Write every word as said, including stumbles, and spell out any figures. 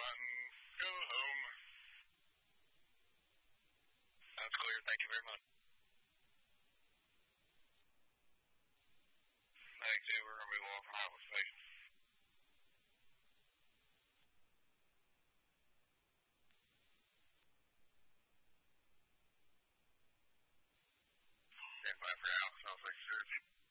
one, go home. That's clear. Thank you very much. Thank you. We're going to be walking out of the station. Stand by for Alex. I'll take